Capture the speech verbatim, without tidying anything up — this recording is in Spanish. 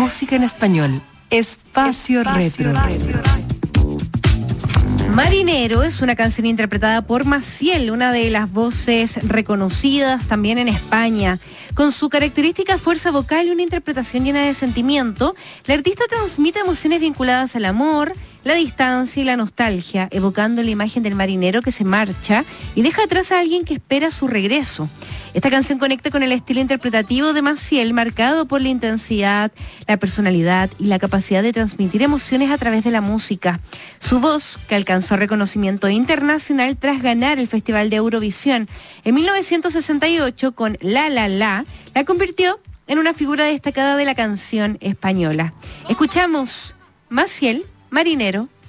Música en español. Espacio, Espacio Retro. Retro. Marinero es una canción interpretada por Maciel, una de las voces reconocidas también en España. Con su característica fuerza vocal y una interpretación llena de sentimiento, la artista transmite emociones vinculadas al amor, la distancia y la nostalgia, evocando la imagen del marinero que se marcha y deja atrás a alguien que espera su regreso. Esta canción conecta con el estilo interpretativo de Maciel, marcado por la intensidad, la personalidad y la capacidad de transmitir emociones a través de la música. Su voz, que alcanzó reconocimiento internacional tras ganar el Festival de Eurovisión en mil novecientos sesenta y ocho con La La La, la convirtió en una figura destacada de la canción española. Escuchamos Maciel, Marinero,